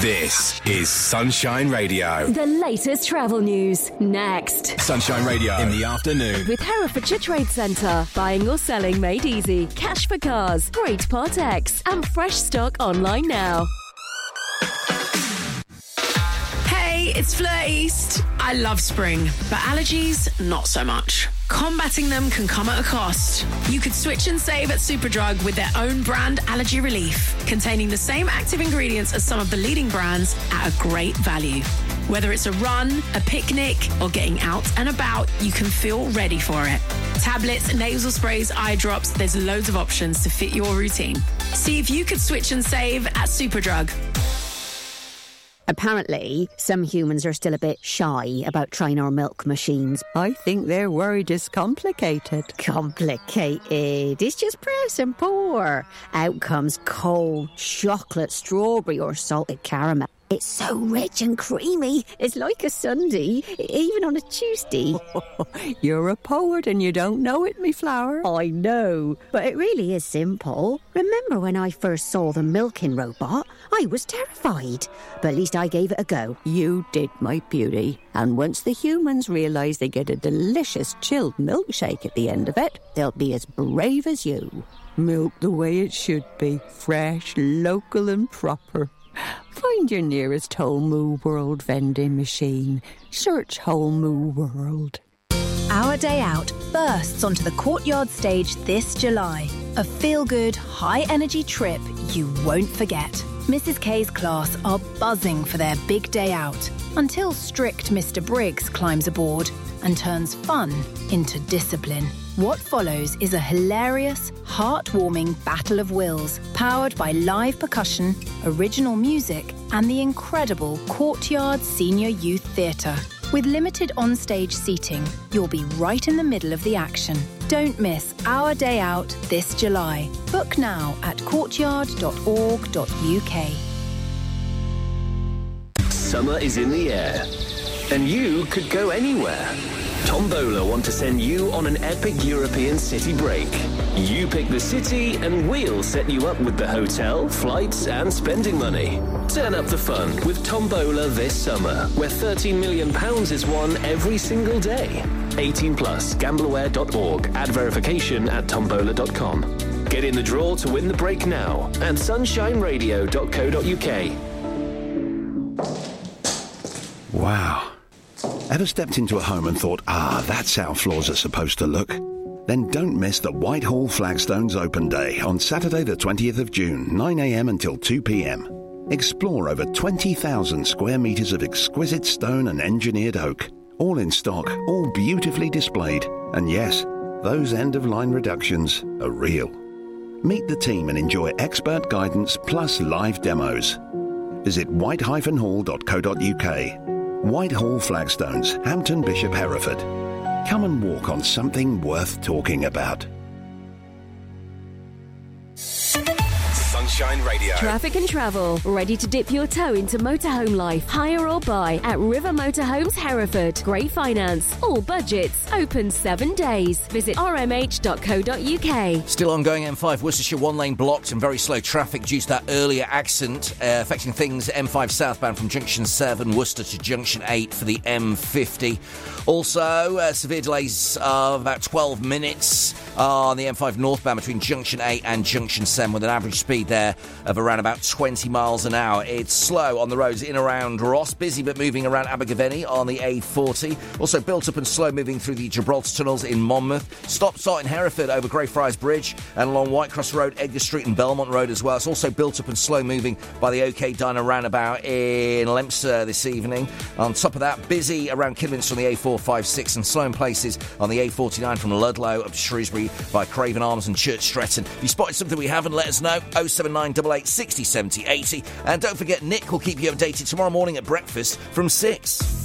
This is Sunshine Radio. The latest travel news, next. Sunshine Radio in the afternoon. With Herefordshire Trade Centre. Buying or selling made easy. Cash for cars. Great Part X. And fresh stock online now. Hey, it's Fleur East. I love spring, but allergies, not so much. Combating them can come at a cost. You could switch and save at Superdrug with their own brand Allergy Relief, containing the same active ingredients as some of the leading brands at a great value. Whether it's a run, a picnic, or getting out and about, you can feel ready for it. Tablets, nasal sprays, eye drops, there's loads of options to fit your routine. See if you could switch and save at Superdrug. Apparently, some humans are still a bit shy about trying our milk machines. I think their word is complicated. Complicated? It's just press and pour. Out comes cold chocolate, strawberry or salted caramel. It's so rich and creamy. It's like a sundae, even on a Tuesday. You're a poet and you don't know it, me flower. I know, but it really is simple. Remember when I first saw the milking robot? I was terrified, but at least I gave it a go. You did, my beauty. And once the humans realise they get a delicious chilled milkshake at the end of it, they'll be as brave as you. Milk the way it should be, fresh, local and proper. Find your nearest Whole Moo World vending machine. Search Whole Moo World. Our Day Out bursts onto the Courtyard stage this July. A feel-good, high-energy trip you won't forget. Mrs K's class are buzzing for their big day out until strict Mr Briggs climbs aboard and turns fun into discipline. What follows is a hilarious, heartwarming battle of wills, powered by live percussion, original music, and the incredible Courtyard Senior Youth Theatre. With limited on-stage seating, you'll be right in the middle of the action. Don't miss Our Day Out this July. Book now at courtyard.org.uk. Summer is in the air, and you could go anywhere. Tombola want to send you on an epic European city break. You pick the city and we'll set you up with the hotel, flights and spending money. Turn up the fun with Tombola this summer, where £13 million is won every single day. 18 plus, gambleaware.org, add verification at tombola.com. Get in the draw to win the break now at sunshineradio.co.uk. Wow. Ever stepped into a home and thought, that's how floors are supposed to look? Then don't miss the Whitehall Flagstones Open Day on Saturday the 20th of June, 9am until 2pm. Explore over 20,000 square metres of exquisite stone and engineered oak, all in stock, all beautifully displayed. And yes, those end-of-line reductions are real. Meet the team and enjoy expert guidance plus live demos. Visit white-hall.co.uk. Whitehall Flagstones, Hampton Bishop, Hereford. Come and walk on something worth talking about. Sunshine Radio. Traffic and travel. Ready to dip your toe into motorhome life? Hire or buy at River Motorhomes Hereford. Great finance. All budgets. Open 7 days. Visit rmh.co.uk. Still ongoing M5 Worcestershire, one lane blocked and very slow traffic due to that earlier accident affecting things M5 southbound from Junction 7 Worcester to Junction 8 for the M50. Also, severe delays of about 12 minutes on the M5 northbound between Junction 8 and Junction 7 with an average speed there of around about 20 miles an hour. It's slow on the roads in around Ross, busy but moving around Abergavenny on the A40. Also built up and slow moving through the Gibraltar tunnels in Monmouth. Stop-start in Hereford over Greyfriars Bridge and along Whitecross Road, Edgar Street and Belmont Road as well. It's also built up and slow moving by the OK Diner roundabout in Leinster this evening. On top of that, busy around Kidderminster on the A456 and slow in places on the A49 from Ludlow up to Shrewsbury by Craven Arms and Church Stretton. If you spotted something we haven't, let us know. 07988 60 70 80. And don't forget, Nick will keep you updated tomorrow morning at breakfast from 6.